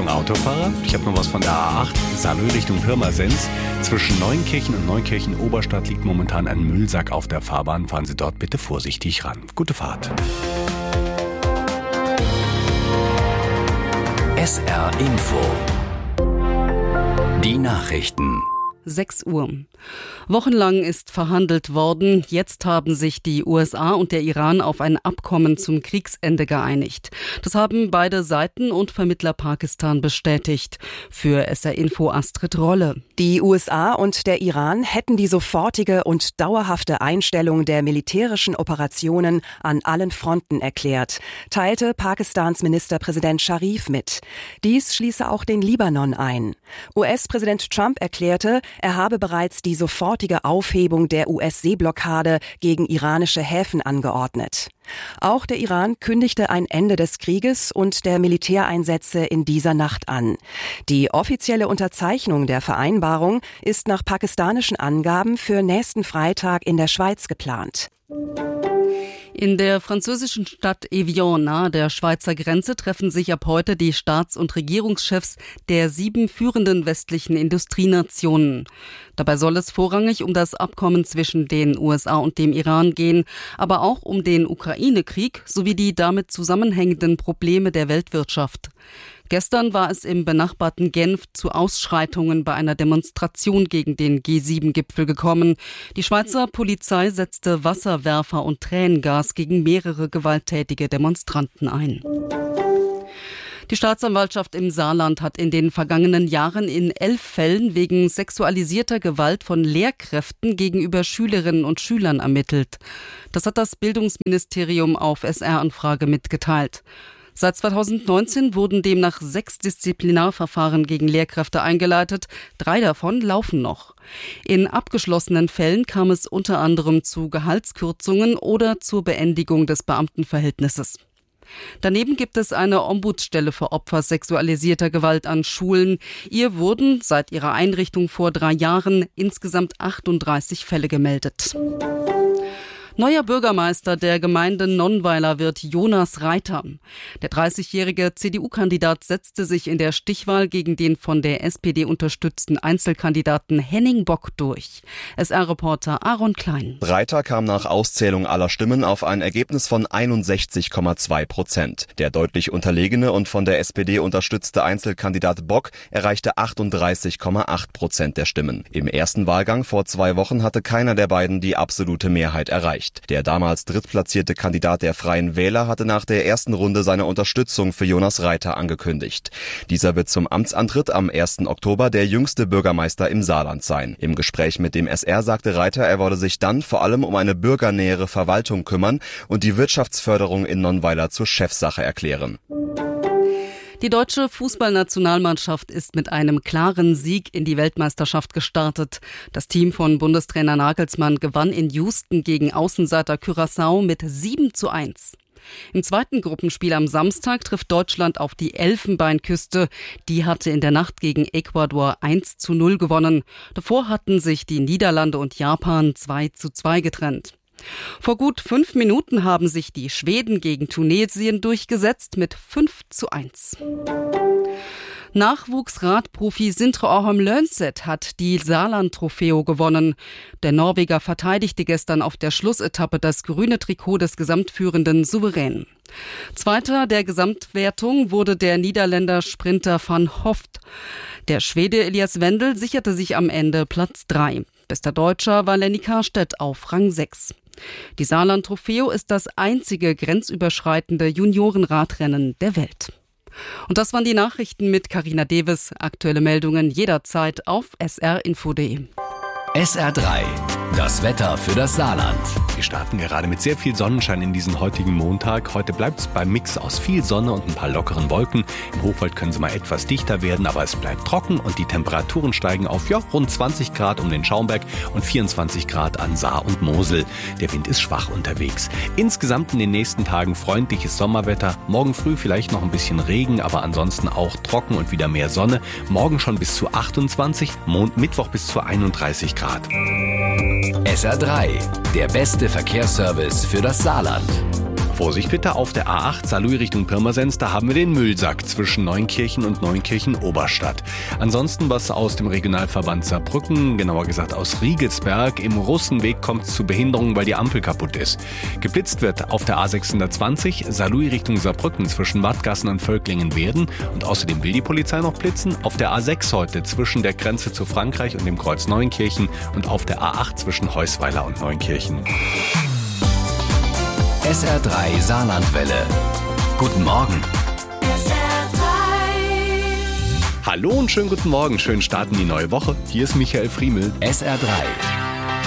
Morgen, Autofahrer. Ich habe noch was von der A8, Salö Richtung Pirmasens. Zwischen Neunkirchen und Neunkirchen-Oberstadt liegt momentan ein Müllsack auf der Fahrbahn. Fahren Sie dort bitte vorsichtig ran. Gute Fahrt. SR Info. Die Nachrichten. 6 Uhr. Wochenlang ist verhandelt worden. Jetzt haben sich die USA und der Iran auf ein Abkommen zum Kriegsende geeinigt. Das haben beide Seiten und Vermittler Pakistan bestätigt. Für SR Info Astrid Rolle. Die USA und der Iran hätten die sofortige und dauerhafte Einstellung der militärischen Operationen an allen Fronten erklärt, teilte Pakistans Ministerpräsident Sharif mit. Dies schließe auch den Libanon ein. US-Präsident Trump erklärte, er habe bereits die sofortige Aufhebung der US-Seeblockade gegen iranische Häfen angeordnet. Auch der Iran kündigte ein Ende des Krieges und der Militäreinsätze in dieser Nacht an. Die offizielle Unterzeichnung der Vereinbarung ist nach pakistanischen Angaben für nächsten Freitag in der Schweiz geplant. In der französischen Stadt Evian nahe der Schweizer Grenze treffen sich ab heute die Staats- und Regierungschefs der 7 führenden westlichen Industrienationen. Dabei soll es vorrangig um das Abkommen zwischen den USA und dem Iran gehen, aber auch um den Ukraine-Krieg sowie die damit zusammenhängenden Probleme der Weltwirtschaft. Gestern war es im benachbarten Genf zu Ausschreitungen bei einer Demonstration gegen den G7-Gipfel gekommen. Die Schweizer Polizei setzte Wasserwerfer und Tränengas gegen mehrere gewalttätige Demonstranten ein. Die Staatsanwaltschaft im Saarland hat in den vergangenen Jahren in 11 Fällen wegen sexualisierter Gewalt von Lehrkräften gegenüber Schülerinnen und Schülern ermittelt. Das hat das Bildungsministerium auf SR-Anfrage mitgeteilt. Seit 2019 wurden demnach 6 Disziplinarverfahren gegen Lehrkräfte eingeleitet. 3 davon laufen noch. In abgeschlossenen Fällen kam es unter anderem zu Gehaltskürzungen oder zur Beendigung des Beamtenverhältnisses. Daneben gibt es eine Ombudsstelle für Opfer sexualisierter Gewalt an Schulen. Ihr wurden seit ihrer Einrichtung vor 3 Jahren insgesamt 38 Fälle gemeldet. Neuer Bürgermeister der Gemeinde Nonnweiler wird Jonas Reiter. Der 30-jährige CDU-Kandidat setzte sich in der Stichwahl gegen den von der SPD unterstützten Einzelkandidaten Henning Bock durch. SR-Reporter Aaron Klein. Reiter kam nach Auszählung aller Stimmen auf ein Ergebnis von 61,2%. Der deutlich unterlegene und von der SPD unterstützte Einzelkandidat Bock erreichte 38,8% der Stimmen. Im ersten Wahlgang vor 2 Wochen hatte keiner der beiden die absolute Mehrheit erreicht. Der damals drittplatzierte Kandidat der Freien Wähler hatte nach der ersten Runde seine Unterstützung für Jonas Reiter angekündigt. Dieser wird zum Amtsantritt am 1. Oktober der jüngste Bürgermeister im Saarland sein. Im Gespräch mit dem SR sagte Reiter, er wolle sich dann vor allem um eine bürgernähere Verwaltung kümmern und die Wirtschaftsförderung in Nonnweiler zur Chefsache erklären. Die deutsche Fußballnationalmannschaft ist mit einem klaren Sieg in die Weltmeisterschaft gestartet. Das Team von Bundestrainer Nagelsmann gewann in Houston gegen Außenseiter Curaçao mit 7:1. Im zweiten Gruppenspiel am Samstag trifft Deutschland auf die Elfenbeinküste. Die hatte in der Nacht gegen Ecuador 1:0 gewonnen. Davor hatten sich die Niederlande und Japan 2:2 getrennt. Vor gut 5 Minuten haben sich die Schweden gegen Tunesien durchgesetzt mit 5:1. Nachwuchsradprofi Sindre Aarholm Lønseth hat die Saarland-Trofeo gewonnen. Der Norweger verteidigte gestern auf der Schlussetappe das grüne Trikot des Gesamtführenden souverän. Zweiter der Gesamtwertung wurde der Niederländer Sprinter van Hoft. Der Schwede Elias Wendel sicherte sich am Ende Platz 3. Bester Deutscher war Lenny Karstedt auf Rang 6. Die Saarland-Trofeo ist das einzige grenzüberschreitende Juniorenradrennen der Welt. Und das waren die Nachrichten mit Carina Deves. Aktuelle Meldungen jederzeit auf srinfo.de. SR3, das Wetter für das Saarland. Wir starten gerade mit sehr viel Sonnenschein in diesen heutigen Montag. Heute bleibt es beim Mix aus viel Sonne und ein paar lockeren Wolken. Im Hochwald können sie mal etwas dichter werden, aber es bleibt trocken und die Temperaturen steigen auf rund 20 Grad um den Schaumberg und 24 Grad an Saar und Mosel. Der Wind ist schwach unterwegs. Insgesamt in den nächsten Tagen freundliches Sommerwetter. Morgen früh vielleicht noch ein bisschen Regen, aber ansonsten auch trocken und wieder mehr Sonne. Morgen schon bis zu 28, Mittwoch bis zu 31 Grad. SR3, der beste Verkehrsservice für das Saarland. Vorsicht bitte, auf der A8 Saarlouis Richtung Pirmasens, da haben wir den Müllsack zwischen Neunkirchen und Neunkirchen-Oberstadt. Ansonsten was aus dem Regionalverband Saarbrücken, genauer gesagt aus Riegelsberg. Im Russenweg kommt es zu Behinderungen, weil die Ampel kaputt ist. Geblitzt wird auf der A620 Saarlouis Richtung Saarbrücken zwischen Wattgassen und Völklingen-Werden. Und außerdem will die Polizei noch blitzen auf der A6 heute zwischen der Grenze zu Frankreich und dem Kreuz Neunkirchen und auf der A8 zwischen Heusweiler und Neunkirchen. SR3 Saarlandwelle. Guten Morgen. Hallo und schönen guten Morgen, schönen Start in die neue Woche. Hier ist Michael Friemel. SR3